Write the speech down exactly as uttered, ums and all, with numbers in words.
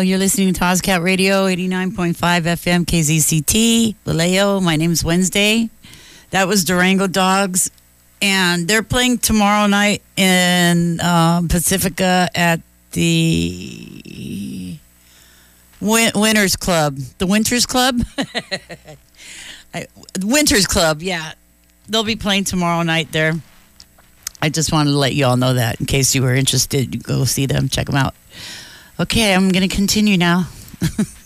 You're listening to Tozcat Radio, eighty-nine point five F M, K Z C T, Vallejo. My name's Wednesday. That was Durango Dogs. And they're playing tomorrow night in uh, Pacifica at the Win- Winters Club. The Winters Club? I, Winters Club, yeah. They'll be playing tomorrow night there. I just wanted to let you all know that in case you were interested. You go see them, check them out. Okay, I'm going to continue now.